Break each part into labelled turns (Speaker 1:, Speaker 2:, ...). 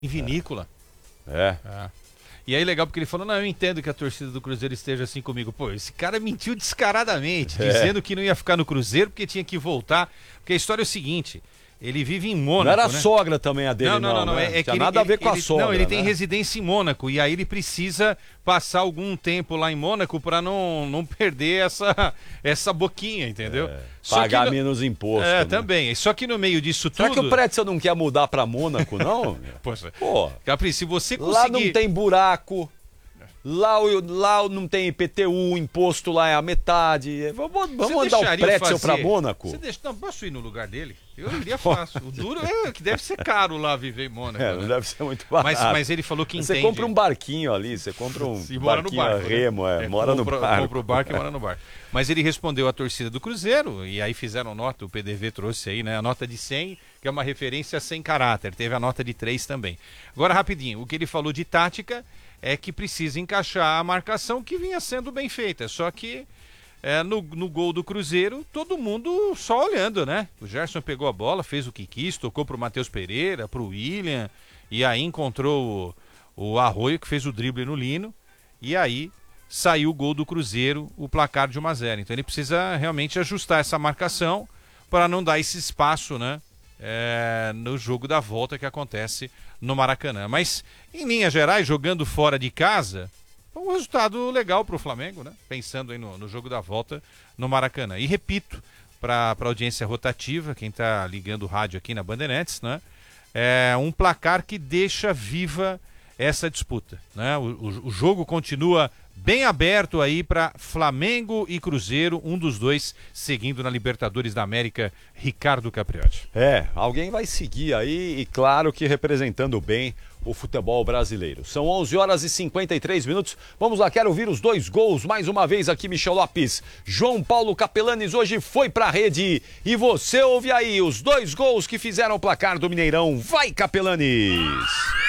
Speaker 1: Em vinícola.
Speaker 2: É.
Speaker 1: E aí legal porque ele falou, não, eu entendo que a torcida do Cruzeiro esteja assim comigo. Pô, esse cara mentiu descaradamente, dizendo que não ia ficar no Cruzeiro porque tinha que voltar. Porque a história é o seguinte, ele vive em Mônaco,
Speaker 2: Não era
Speaker 1: né?
Speaker 2: sogra também a dele, não.
Speaker 1: Né?
Speaker 2: Tinha nada a ver com a sogra.
Speaker 1: Não, ele tem
Speaker 2: né?
Speaker 1: residência em Mônaco e aí ele precisa passar algum tempo lá em Mônaco para não perder essa boquinha, entendeu?
Speaker 2: Pagar menos imposto. né?
Speaker 1: Também. Só que no meio disso tudo...
Speaker 2: Será que o Pretzel não quer mudar para Mônaco, não?
Speaker 1: Poxa,
Speaker 2: Pô,
Speaker 1: Capri, se você conseguir...
Speaker 2: lá não tem buraco, lá não tem IPTU, imposto lá é a metade. Vamos mandar o Pretzel para Mônaco?
Speaker 1: Você deixa... Não, posso ir no lugar dele? Eu iria fácil. O duro é que deve ser caro lá viver em Mônaco.
Speaker 2: Não deve ser muito barato.
Speaker 1: Mas ele falou que entende.
Speaker 2: Você compra um barquinho ali, você compra um barquinho a remo, mora no barco.
Speaker 1: Compra o barco e mora no barco. Mas ele respondeu à torcida do Cruzeiro, e aí fizeram nota, o PDV trouxe aí, né? A nota de 100, que é uma referência sem caráter. Teve a nota de 3 também. Agora, rapidinho, o que ele falou de tática é que precisa encaixar a marcação que vinha sendo bem feita. Só que no gol do Cruzeiro, todo mundo só olhando, né? O Gerson pegou a bola, fez o que quis, tocou pro Matheus Pereira, pro William, e aí encontrou o Arroio, que fez o drible no Lino, e aí saiu o gol do Cruzeiro, o placar de 1-0. Então ele precisa realmente ajustar essa marcação para não dar esse espaço, né? No jogo da volta que acontece no Maracanã. Mas, em linhas gerais, jogando fora de casa, um resultado legal para o Flamengo, né? Pensando aí no jogo da volta no Maracanã. E repito, para a audiência rotativa, quem está ligando o rádio aqui na Bandeirantes, né? É um placar que deixa viva essa disputa, né? O jogo continua bem aberto aí para Flamengo e Cruzeiro, um dos dois seguindo na Libertadores da América, Ricardo Capriotti.
Speaker 2: Alguém vai seguir aí e claro que representando bem o futebol brasileiro. São 11h53. Vamos lá, quero ouvir os 2 gols mais uma vez aqui, Michel Lopes. João Paulo Capelanes hoje foi pra rede e você ouve aí os 2 gols que fizeram o placar do Mineirão. Vai, Capelanes!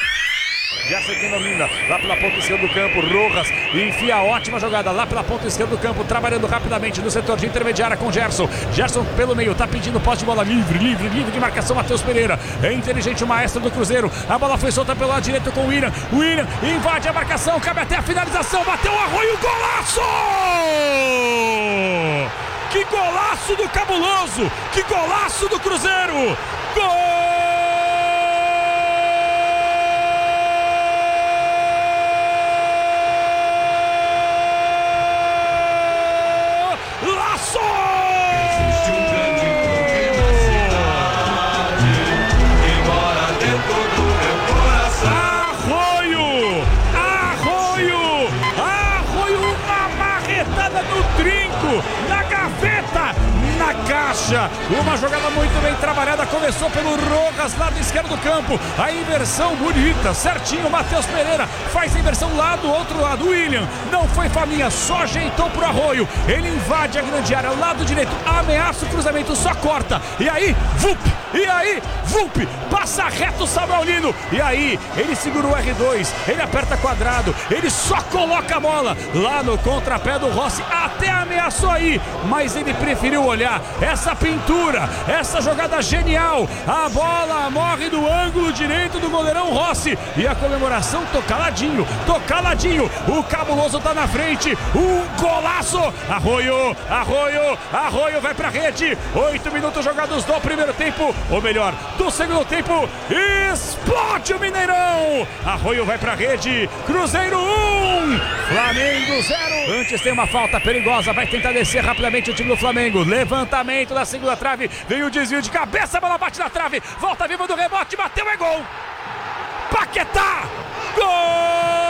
Speaker 3: Gerson que domina lá pela ponta esquerda do campo, Rojas enfia a ótima jogada lá pela ponta esquerda do campo, trabalhando rapidamente no setor de intermediária com Gerson pelo meio, tá pedindo posse de bola livre de marcação, Matheus Pereira, é inteligente o maestro do Cruzeiro, a bola foi solta pelo lado direito com o William invade a marcação, cabe até a finalização, bateu o Arroio, golaço! Que golaço do Cabuloso, que golaço do Cruzeiro, gol! Na gaveta, na caixa, uma jogada muito bem trabalhada, começou pelo Rojas, lado esquerdo do campo, a inversão bonita, certinho, Matheus Pereira faz a inversão lá do outro lado, William, não foi faminha, só ajeitou pro Arroio, ele invade a grande área, lado direito, ameaça o cruzamento, só corta, e aí, Vup, passa reto o Samuelino, e aí, ele segura o R2, ele aperta quadrado, ele só coloca a bola lá no contrapé do Rossi, até ameaçou aí, mas ele preferiu olhar essa pintura, essa jogada genial, a bola morre do ângulo direito do goleirão Rossi, e a comemoração tocaladinho, o Cabuloso tá na frente, um golaço, Arroio vai pra rede, 8 minutos jogados do primeiro tempo, ou melhor, do segundo tempo, explode o Mineirão, Arroio vai pra rede, Cruzeiro 1, Flamengo 0, antes tem uma falta perigosa, vai tentar descer rapidamente o time do Flamengo, levantamento da segunda trave, vem o desvio de cabeça, a bola bate na trave, volta viva do rebote, bateu, é gol, Paquetá, gol!